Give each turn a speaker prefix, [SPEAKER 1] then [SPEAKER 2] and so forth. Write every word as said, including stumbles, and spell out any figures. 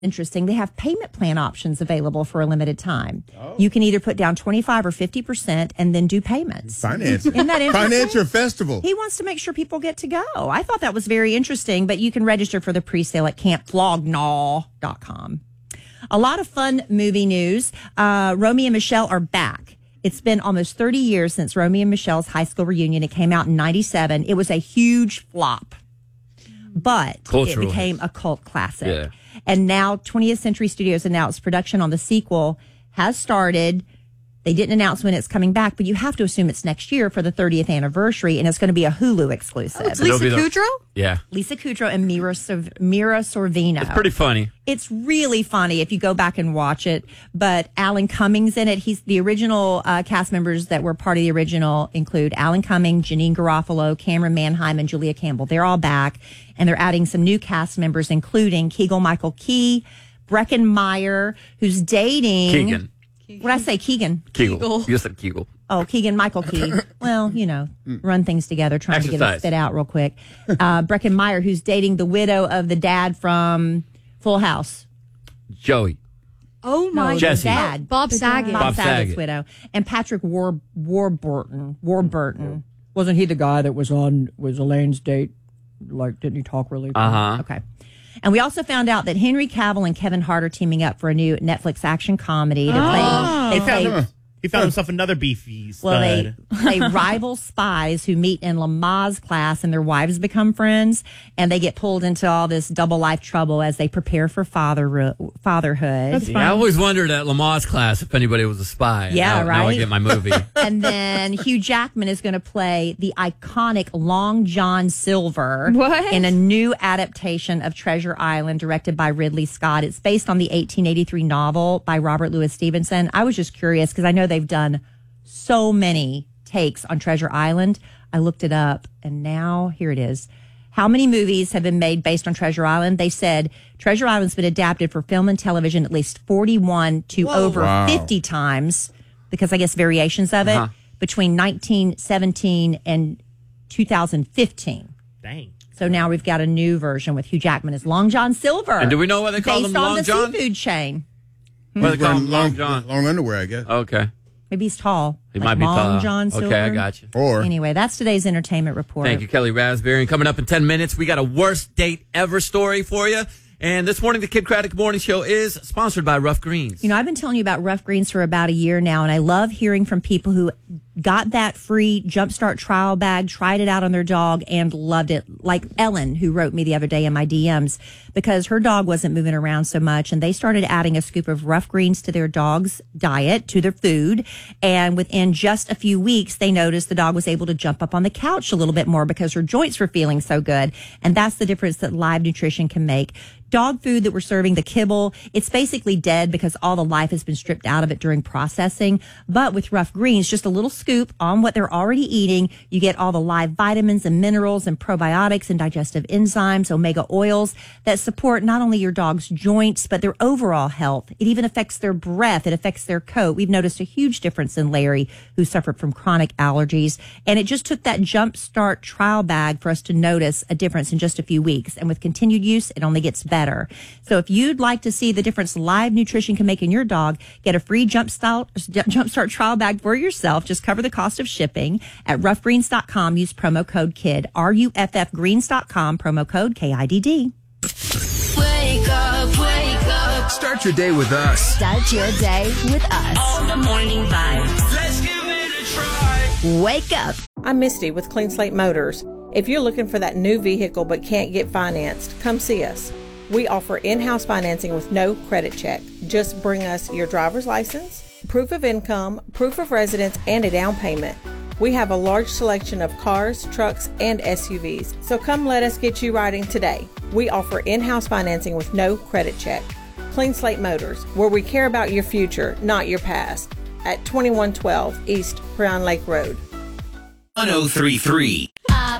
[SPEAKER 1] Interesting. They have payment plan options available for a limited time. Oh. You can either put down twenty-five or fifty percent and then do payments.
[SPEAKER 2] Finance.
[SPEAKER 1] Isn't that interesting?
[SPEAKER 2] Financial festival.
[SPEAKER 1] He wants to make sure people get to go. I thought that was very interesting, but you can register for the pre-sale at camp flognaw dot com. A lot of fun movie news. Uh, Romy and Michelle are back. It's been almost thirty years since Romy and Michelle's high school reunion. It came out in ninety-seven. It was a huge flop, but Cultural. It became a cult classic. Yeah. And now twentieth Century Studios announced production on the sequel has started. They didn't announce when it's coming back, but you have to assume it's next year for the thirtieth anniversary, and it's going to be a Hulu exclusive.
[SPEAKER 3] Oh, it's Lisa Kudrow?
[SPEAKER 4] Yeah.
[SPEAKER 1] Lisa Kudrow and Mira, Sor- Mira Sorvino.
[SPEAKER 4] It's pretty funny.
[SPEAKER 1] It's really funny if you go back and watch it, but Alan Cummings in it. He's the original uh, cast members that were part of the original include Alan Cummings, Janine Garofalo, Cameron Manheim, and Julia Campbell. They're all back, and they're adding some new cast members, including Keegan-Michael Key, Breckin Meyer, who's dating...
[SPEAKER 4] Keegan.
[SPEAKER 1] What did I say? Keegan.
[SPEAKER 4] Kegel. You said Kegel.
[SPEAKER 1] Oh, Keegan Michael Key. Well, you know, run things together, trying Exercise. to get it spit out real quick. Uh, Breckin Meyer, who's dating the widow of the dad from Full House.
[SPEAKER 4] Joey.
[SPEAKER 3] Oh, my
[SPEAKER 1] no,
[SPEAKER 4] Jesse.
[SPEAKER 1] dad.
[SPEAKER 3] Bob Saget.
[SPEAKER 1] Bob,
[SPEAKER 4] Bob
[SPEAKER 1] Saget's
[SPEAKER 4] Saget.
[SPEAKER 1] widow. And Patrick War, Warburton. Warburton.
[SPEAKER 5] Wasn't he the guy that was on, was Elaine's date? Like, didn't he talk really?
[SPEAKER 4] Uh-huh.
[SPEAKER 1] Okay. And we also found out that Henry Cavill and Kevin Hart are teaming up for a new Netflix action comedy to play.
[SPEAKER 6] Oh.
[SPEAKER 1] They
[SPEAKER 6] He found,
[SPEAKER 1] play.
[SPEAKER 6] he found himself another beefy stud.
[SPEAKER 1] Well, they, they rival spies who meet in Lamaze class, and their wives become friends, and they get pulled into all this double life trouble as they prepare for father fatherhood.
[SPEAKER 4] Yeah, I always wondered at Lamaze class if anybody was a spy.
[SPEAKER 1] Yeah,
[SPEAKER 4] now,
[SPEAKER 1] right?
[SPEAKER 4] Now I get my movie.
[SPEAKER 1] And then Hugh Jackman is going to play the iconic Long John Silver
[SPEAKER 3] What?
[SPEAKER 1] in a new adaptation of Treasure Island directed by Ridley Scott. It's based on the eighteen eighty-three novel by Robert Louis Stevenson. I was just curious because I know they've done so many takes on Treasure Island. I looked it up, and now here it is. How many movies have been made based on Treasure Island? They said Treasure Island's been adapted for film and television at least forty-one to Whoa. over wow. fifty times, because I guess variations of it, uh-huh. between nineteen seventeen and two thousand fifteen.
[SPEAKER 6] Dang.
[SPEAKER 1] So now we've got a new version with Hugh Jackman as Long John Silver.
[SPEAKER 4] And do we know why they call
[SPEAKER 1] based
[SPEAKER 4] him Long
[SPEAKER 1] on the
[SPEAKER 4] John?
[SPEAKER 1] seafood chain.
[SPEAKER 4] Well, they call him Long
[SPEAKER 2] long,
[SPEAKER 4] John.
[SPEAKER 2] long underwear, I guess.
[SPEAKER 4] Okay.
[SPEAKER 1] Maybe he's tall.
[SPEAKER 4] He
[SPEAKER 1] like
[SPEAKER 4] might be
[SPEAKER 1] Long
[SPEAKER 4] tall.
[SPEAKER 1] John Silver.
[SPEAKER 4] Okay, I got you.
[SPEAKER 2] Or
[SPEAKER 1] Anyway, that's today's entertainment report.
[SPEAKER 4] Thank you, Kelly Raspberry. And coming up in ten minutes, we got a worst date ever story for you. And this morning, the Kid Craddock Morning Show is sponsored by Rough Greens.
[SPEAKER 1] You know, I've been telling you about Rough Greens for about a year now, and I love hearing from people who got that free Jumpstart trial bag, tried it out on their dog, and loved it. Like Ellen, who wrote me the other day in my D Ms, because her dog wasn't moving around so much, and they started adding a scoop of Rough Greens to their dog's diet, to their food, and within just a few weeks, they noticed the dog was able to jump up on the couch a little bit more because her joints were feeling so good, and that's the difference that live nutrition can make. Dog food that we're serving, the kibble, it's basically dead because all the life has been stripped out of it during processing. But with Rough Greens, just a little scoop on what they're already eating, you get all the live vitamins and minerals and probiotics and digestive enzymes, omega oils that support not only your dog's joints, but their overall health. It even affects their breath. It affects their coat. We've noticed a huge difference in Larry, who suffered from chronic allergies. And it just took that Jumpstart trial bag for us to notice a difference in just a few weeks. And with continued use, it only gets better. So if you'd like to see the difference live nutrition can make in your dog, get a free Jumpstart, Jumpstart trial bag for yourself. Just cover the cost of shipping at rough greens dot com. Use promo code KID, R U F F greens dot com, promo code K I D D.
[SPEAKER 7] Wake up, wake up.
[SPEAKER 8] Start your day with us.
[SPEAKER 7] Start your day with us. All the morning vibes. Let's give it a try. Wake up.
[SPEAKER 9] I'm Misty with Clean Slate Motors. If you're looking for that new vehicle but can't get financed, come see us. We offer in-house financing with no credit check. Just bring us your driver's license, proof of income, proof of residence, and a down payment. We have a large selection of cars, trucks, and S U Vs, so come let us get you riding today. We offer in-house financing with no credit check. Clean Slate Motors, where we care about your future, not your past. At twenty-one twelve East Pryon Lake Road.
[SPEAKER 8] one oh three point three